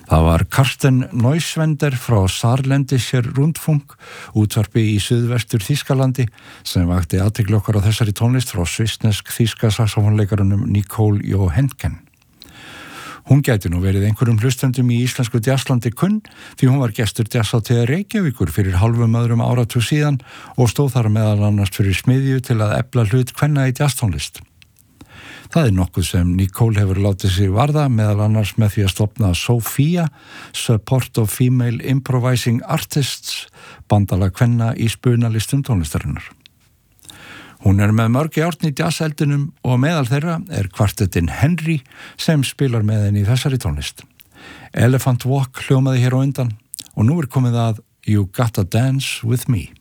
Það var Karsten Neuschwender frá Saarländischer Rundfunk, útvarpi í suðvestur Þýskalandi, sem vakti athygli okkar á þessari tónlist frá svissnesk þýska saxófonleikarunum Nicole Johanken. Hún gæti nú verið einhverjum hlustendum í íslensku jazzlandi kunn, því hún var gestur jazzhátíðar Reykjavíkur fyrir hálfum öðrum áratug síðan og stóð þar meðal annars fyrir smiðju til að efla hlut kvenna í jazztónlist. Það nokkuð sem Nicole hefur látið sig varða, meðal annars með því að stofna SOFIA, Support of Female Improvising Artists, bandalag kvenna í spunalistum tónlistarinnar. Hún með mörg járn í jazzeldinum og meðal þeirra kvartettin Henry sem spilar með henni í þessari tónlist. Elephant Walk hljómaði hér á undan og nú komið að You Gotta Dance With Me.